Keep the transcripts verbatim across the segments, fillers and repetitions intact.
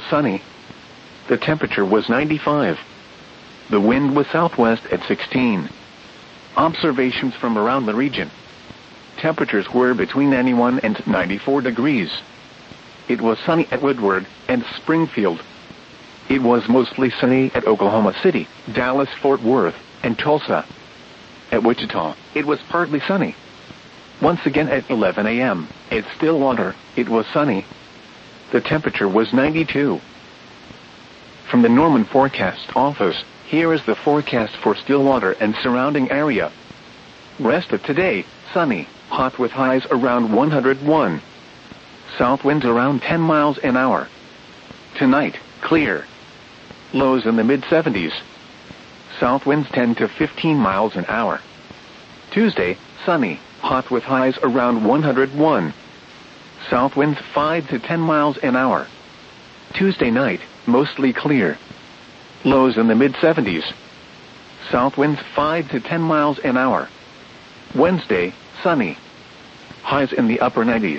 was sunny. The temperature was ninety-five. The wind was southwest at sixteen. Observations from around the region. Temperatures were between ninety-one and ninety-four degrees. It was sunny at Woodward and Springfield. It was mostly sunny at Oklahoma City, Dallas, Fort Worth, and Tulsa. At Wichita, it was partly sunny. Once again at eleven a m, at Stillwater, it was sunny. The temperature was ninety-two. From the Norman Forecast Office, here is the forecast for Stillwater and surrounding area. Rest of today, sunny, hot with highs around one hundred one. South winds around ten miles an hour. Tonight, clear. Lows in the mid seventies. South winds ten to fifteen miles an hour. Tuesday, sunny, hot with highs around one hundred one. South winds five to ten miles an hour. Tuesday night, mostly clear. Lows in the mid seventies. South winds five to ten miles an hour. Wednesday, sunny. Highs in the upper nineties.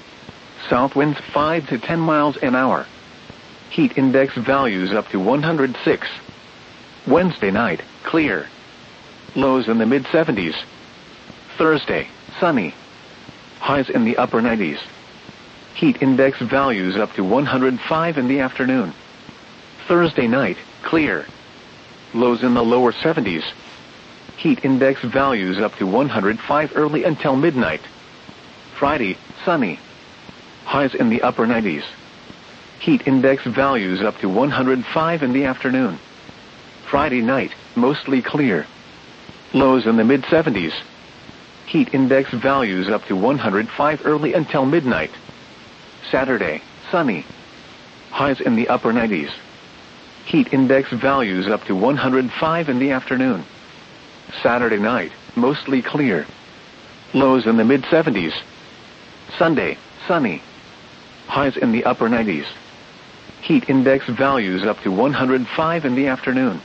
South winds five to ten miles an hour. Heat index values up to one hundred six. Wednesday night, clear. Lows in the mid seventies. Thursday, sunny. Highs in the upper nineties. Heat index values up to one hundred five in the afternoon. Thursday night, clear. Lows in the lower seventies. Heat index values up to one hundred five early until midnight. Friday, sunny. Highs in the upper nineties. Heat index values up to one hundred five in the afternoon. Friday night, mostly clear. Lows in the mid seventies. Heat index values up to one hundred five early until midnight. Saturday, sunny. Highs in the upper nineties. Heat index values up to one hundred five in the afternoon. Saturday night, mostly clear. Lows in the mid seventies. Sunday, sunny. Highs in the upper nineties. Heat index values up to one hundred five in the afternoon.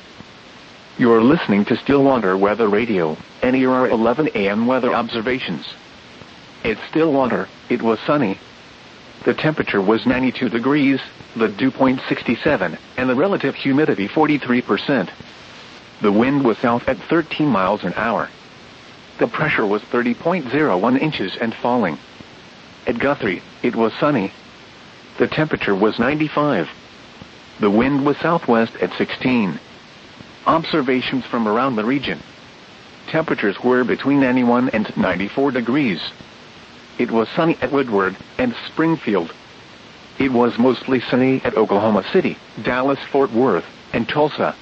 You're listening to Stillwater Weather Radio, N E R eleven a m weather observations. At Stillwater, it was sunny. The temperature was ninety-two degrees, the dew point sixty-seven, and the relative humidity forty-three percent. The wind was south at thirteen miles an hour. The pressure was thirty point zero one inches and falling. At Guthrie, it was sunny. The temperature was ninety-five. The wind was southwest at sixteen. Observations from around the region. Temperatures were between ninety-one and ninety-four degrees. It was sunny at Woodward and Springfield. It was mostly sunny at Oklahoma City, Dallas, Fort Worth, and Tulsa.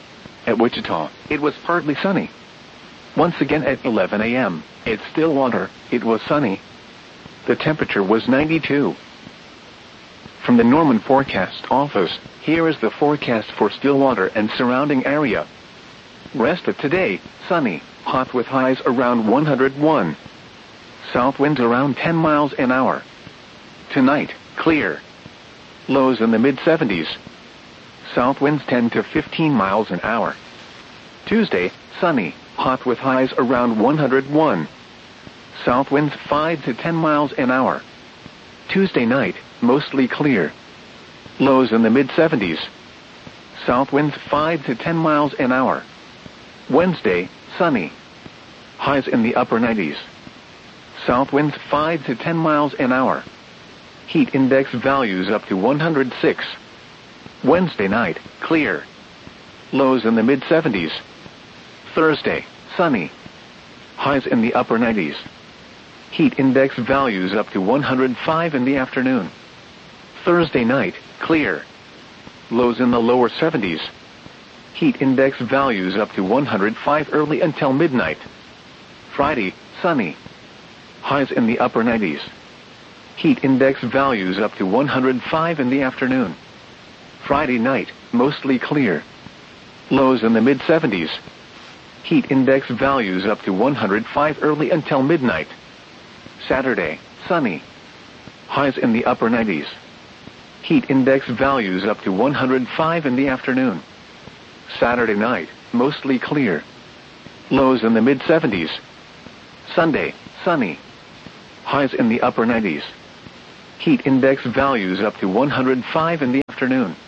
At Wichita, it was partly sunny. Once again at eleven a m, at Stillwater, it was sunny. The temperature was ninety-two. From the Norman Forecast Office, here is the forecast for Stillwater and surrounding area. Rest of today, sunny, hot with highs around one hundred one. South winds around ten miles an hour. Tonight, clear. Lows in the mid seventies. South winds ten to fifteen miles an hour. Tuesday, sunny, hot with highs around one hundred one. South winds five to ten miles an hour. Tuesday night, mostly clear. Lows in the mid seventies. South winds five to ten miles an hour. Wednesday, sunny. Highs in the upper nineties. South winds five to ten miles an hour. Heat index values up to one hundred six. Wednesday night, clear. Lows in the mid seventies. Thursday, sunny. Highs in the upper nineties. Heat index values up to one hundred five in the afternoon. Thursday night, clear. Lows in the lower seventies. Heat index values up to one hundred five early until midnight. Friday, sunny. Highs in the upper nineties. Heat index values up to one hundred five in the afternoon. Friday night, mostly clear. Lows in the mid seventies. Heat index values up to one hundred five early until midnight. Saturday, sunny. Highs in the upper nineties. Heat index values up to one hundred five in the afternoon. Saturday night, mostly clear. Lows in the mid seventies. Sunday, sunny. Highs in the upper nineties. Heat index values up to one hundred five in the afternoon.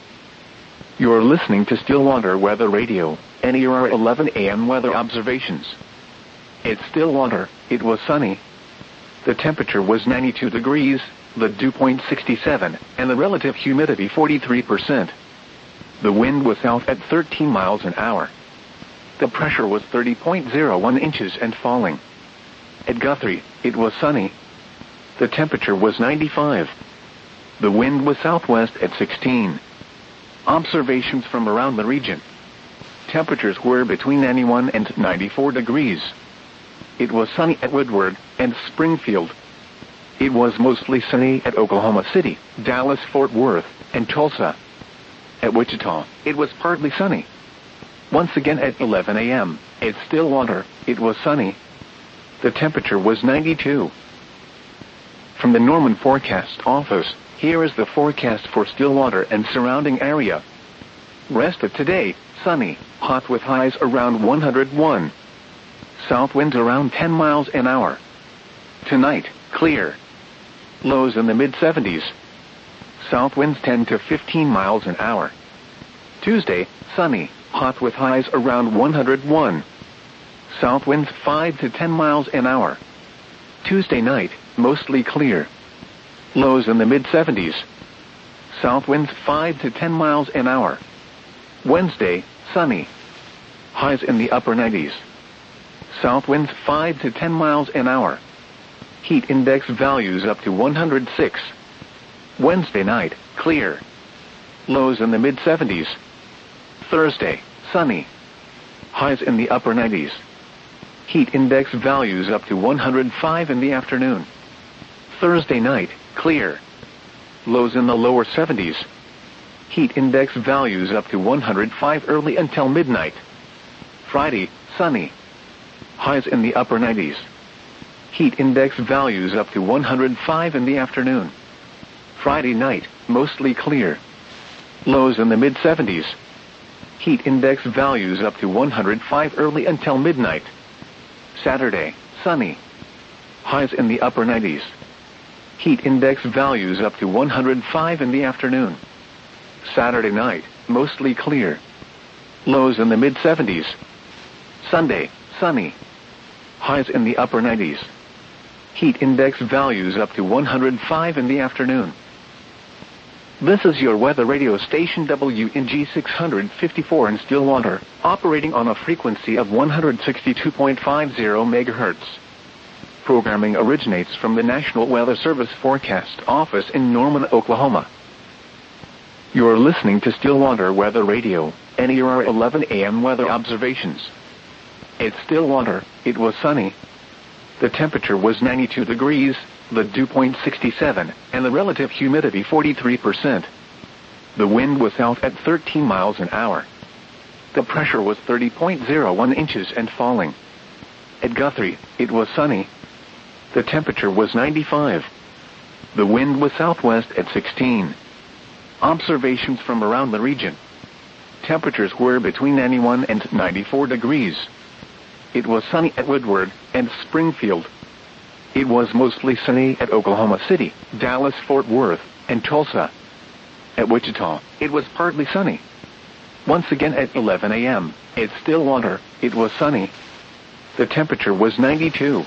You're listening to Stillwater Weather Radio, N E R eleven A M weather observations. It's Stillwater. It was sunny. The temperature was ninety-two degrees, the dew point sixty-seven, and the relative humidity forty-three percent. The wind was south at thirteen miles an hour. The pressure was thirty point zero one inches and falling. At Guthrie, it was sunny. The temperature was ninety-five. The wind was southwest at sixteen. Observations from around the region. Temperatures were between ninety-one and ninety-four degrees. It was sunny at Woodward and Springfield. It was mostly sunny at Oklahoma City, Dallas, Fort Worth, and Tulsa. At Wichita, it was partly sunny. Once again at eleven A M, at Stillwater, it was sunny. The temperature was ninety-two. From the Norman Forecast Office, here is the forecast for Stillwater and surrounding area. Rest of today, sunny, hot with highs around one hundred one. South winds around ten miles an hour. Tonight, clear. Lows in the mid seventies. South winds ten to fifteen miles an hour. Tuesday, sunny, hot with highs around one hundred one. South winds five to ten miles an hour. Tuesday night, mostly clear. Lows in the mid seventies. South winds five to ten miles an hour. Wednesday, sunny. Highs in the upper nineties. South winds five to ten miles an hour. Heat index values up to one hundred six. Wednesday night, clear. Lows in the mid seventies. Thursday, sunny. Highs in the upper nineties. Heat index values up to one hundred five in the afternoon. Thursday night, clear. Lows in the lower seventies. Heat index values up to one hundred five early until midnight. Friday, sunny. Highs in the upper nineties. Heat index values up to one hundred five in the afternoon. Friday night, mostly clear. Lows in the mid seventies. Heat index values up to one hundred five early until midnight. Saturday, sunny. Highs in the upper nineties. Heat index values up to one hundred five in the afternoon. Saturday night, mostly clear. Lows in the mid seventies. Sunday, sunny. Highs in the upper nineties. Heat index values up to one hundred five in the afternoon. This is your weather radio station W N G six fifty-four in Stillwater, operating on a frequency of one hundred sixty-two point five zero megahertz. Programming originates from the National Weather Service Forecast Office in Norman, Oklahoma. You're listening to Stillwater Weather Radio, N E R eleven A M weather observations. At Stillwater, it was sunny. The temperature was ninety-two degrees, the dew point sixty-seven, and the relative humidity forty-three percent. The wind was south at thirteen miles an hour. The pressure was thirty point zero one inches and falling. At Guthrie, it was sunny. The temperature was ninety-five. The wind was southwest at sixteen. Observations from around the region. Temperatures were between ninety-one and ninety-four degrees. It was sunny at Woodward and Springfield. It was mostly sunny at Oklahoma City, Dallas, Fort Worth, and Tulsa. At Wichita, it was partly sunny. Once again at eleven A M, at Stillwater, it was sunny. The temperature was ninety-two.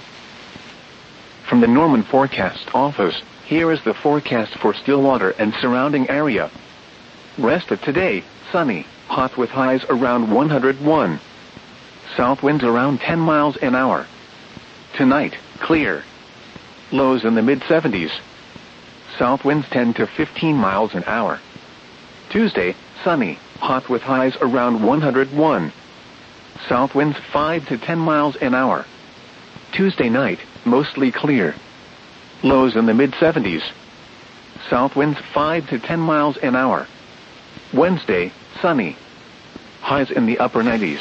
From the Norman Forecast Office, here is the forecast for Stillwater and surrounding area. Rest of today, sunny, hot with highs around one hundred one. South winds around ten miles an hour. Tonight, clear. Lows in the mid seventies. South winds ten to fifteen miles an hour. Tuesday, sunny, hot with highs around one hundred one. South winds five to ten miles an hour. Tuesday night, mostly clear. Lows in the mid seventies. South winds five to ten miles an hour. Wednesday, sunny. Highs in the upper nineties.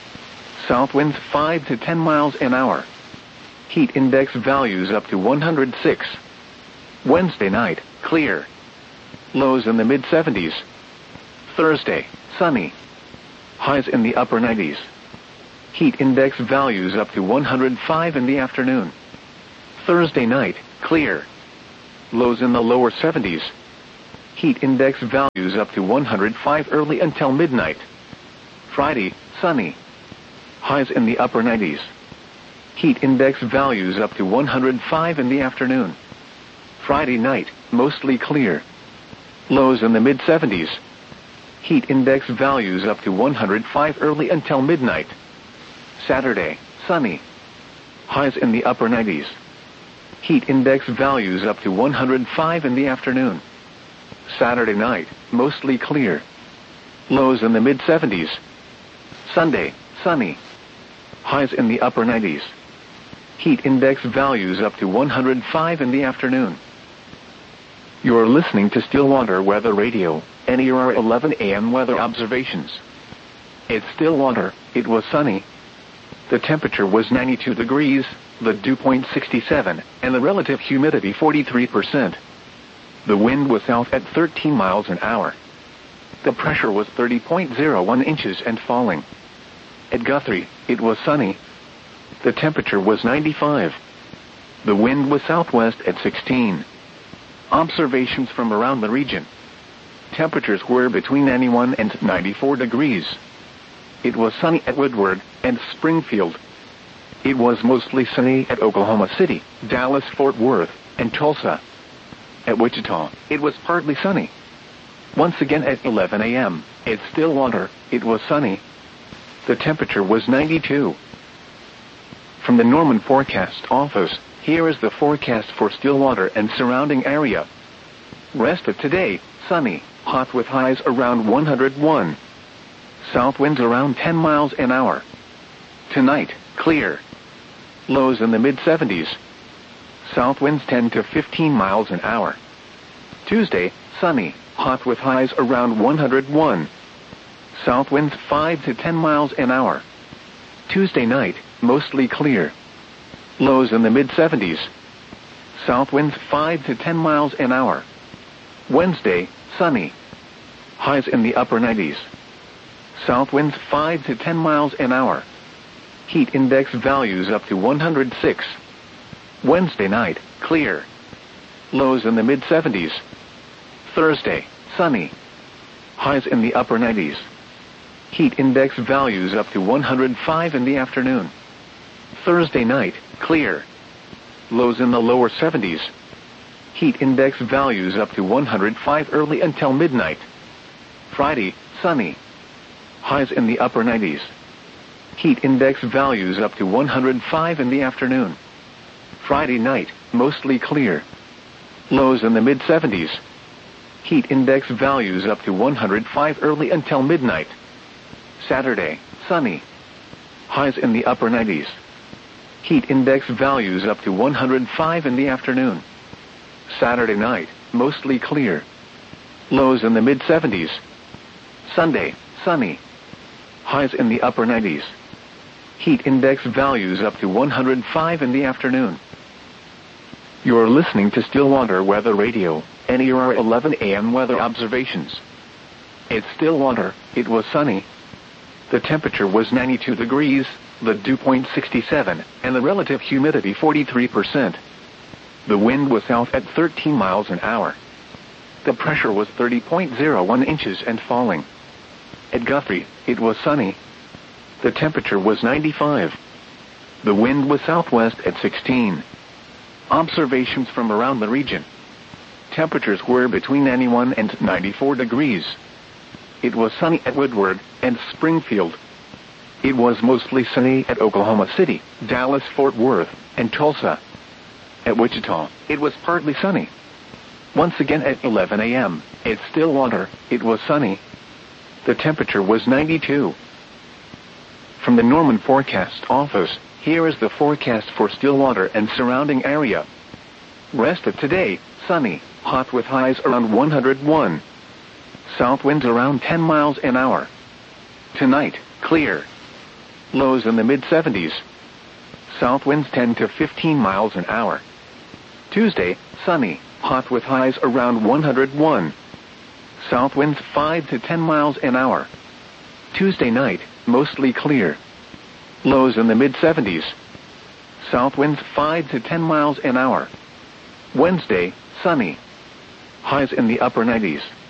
South winds five to ten miles an hour. Heat index values up to one hundred six. Wednesday night, clear. Lows in the mid seventies. Thursday, sunny. Highs in the upper nineties. Heat index values up to one hundred five in the afternoon. Thursday night, clear. Lows in the lower seventies. Heat index values up to one hundred five early until midnight. Friday, sunny. Highs in the upper nineties. Heat index values up to one hundred five in the afternoon. Friday night, mostly clear. Lows in the mid seventies. Heat index values up to one hundred five early until midnight. Saturday, sunny. Highs in the upper nineties. Heat index values up to one hundred five in the afternoon. Saturday night, mostly clear. Lows in the mid seventies. Sunday, sunny. Highs in the upper nineties. Heat index values up to one hundred five in the afternoon. You're listening to Stillwater Weather Radio, N E R eleven A M weather observations. It's Stillwater, it was sunny. The temperature was ninety-two degrees, the dew point sixty-seven, and the relative humidity forty-three percent. The wind was south at thirteen miles an hour. The pressure was thirty point zero one inches and falling. At Guthrie, it was sunny. The temperature was ninety-five. The wind was southwest at sixteen. Observations from around the region. Temperatures were between ninety-one and ninety-four degrees. It was sunny at Woodward and Springfield. It was mostly sunny at Oklahoma City, Dallas, Fort Worth, and Tulsa. At Wichita, it was partly sunny. Once again at eleven A M, at Stillwater, it was sunny. The temperature was ninety-two. From the Norman Forecast Office, here is the forecast for Stillwater and surrounding area. Rest of today, sunny, hot with highs around one hundred one. South winds around ten miles an hour. Tonight, clear. Lows in the mid seventies. South winds ten to fifteen miles an hour. Tuesday, sunny, hot with highs around one hundred one. South winds five to ten miles an hour. Tuesday night, mostly clear. Lows in the mid seventies. South winds five to ten miles an hour. Wednesday, sunny. Highs in the upper nineties. South winds five to ten miles an hour. Heat index values up to one hundred six. Wednesday night, clear. Lows in the mid seventies. Thursday, sunny. Highs in the upper nineties. Heat index values up to one hundred five in the afternoon. Thursday night, clear. Lows in the lower seventies. Heat index values up to one hundred five early until midnight. Friday, sunny. Highs in the upper nineties. Heat index values up to one hundred five in the afternoon. Friday night, mostly clear. Lows in the mid seventies. Heat index values up to one hundred five early until midnight. Saturday, sunny. Highs in the upper nineties. Heat index values up to one hundred five in the afternoon. Saturday night, mostly clear. Lows in the mid seventies. Sunday, sunny. Highs in the upper nineties. Heat index values up to one hundred five in the afternoon. You're listening to Stillwater Weather Radio, N E R eleven A M weather observations. It's Stillwater, it was sunny. The temperature was ninety-two degrees, the dew point sixty-seven, and the relative humidity forty-three percent. The wind was south at thirteen miles an hour. The pressure was thirty point zero one inches and falling. At Guthrie, it was sunny. The temperature was ninety-five. The wind was southwest at sixteen. Observations from around the region. Temperatures were between ninety-one and ninety-four degrees. It was sunny at Woodward and Springfield. It was mostly sunny at Oklahoma City, Dallas, Fort Worth, and Tulsa. At Wichita, it was partly sunny. Once again at eleven A M, at Stillwater, it was sunny. The temperature was ninety-two. From the Norman Forecast Office, here is the forecast for Stillwater and surrounding area. Rest of today, sunny, hot with highs around one hundred one. South winds around ten miles an hour. Tonight, clear. Lows in the mid seventies. South winds ten to fifteen miles an hour. Tuesday, sunny, hot with highs around one hundred one. South winds five to ten miles an hour. Tuesday night, mostly clear. Lows in the mid seventies. South winds five to ten miles an hour. Wednesday, sunny. highs in the upper nineties.